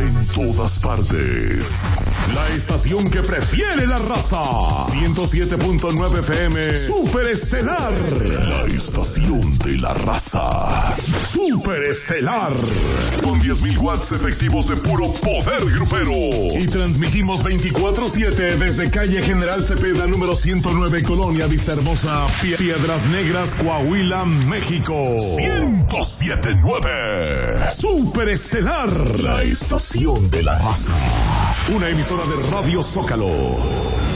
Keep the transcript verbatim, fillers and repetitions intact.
en todas partes. La estación que prefiere la raza. ciento siete punto nueve F M. Super Estelar. La estación de la raza. Super Estelar. Con diez mil watts efectivos de puro poder grupero. Y transmitimos veinticuatro siete desde calle General Cepeda número ciento nueve, Colonia Vista Hermosa, Piedras Negras, Coahuila, México. ciento siete punto nueve. Super Estelar. La estación de la raza. Una emisora de Radio Zócalo.